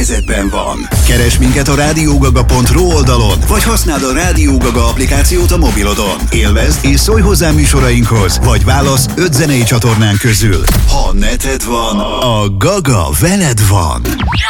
helyzetben van. Keresd minket a radiogaga.ru oldalon, vagy használd a Rádió Gaga applikációt a mobilodon. Élvezd és szólj hozzá műsorainkhoz, vagy válasz 5 zenei csatornán közül. Ha neted van, a Gaga veled van.